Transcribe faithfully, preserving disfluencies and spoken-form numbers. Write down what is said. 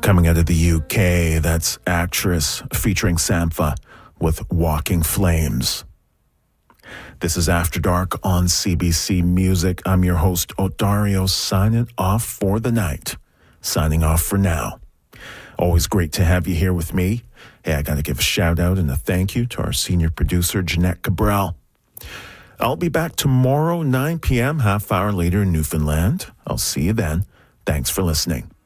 Coming out of the U K, that's Actress featuring Sampha with Walking Flames. This is After Dark on C B C Music. I'm your host, Odario, signing off for the night. Signing off for now. Always great to have you here with me. Hey, I got to give a shout out and a thank you to our senior producer, Jeanette Cabral. I'll be back tomorrow, nine p.m., half hour later in Newfoundland. I'll see you then. Thanks for listening.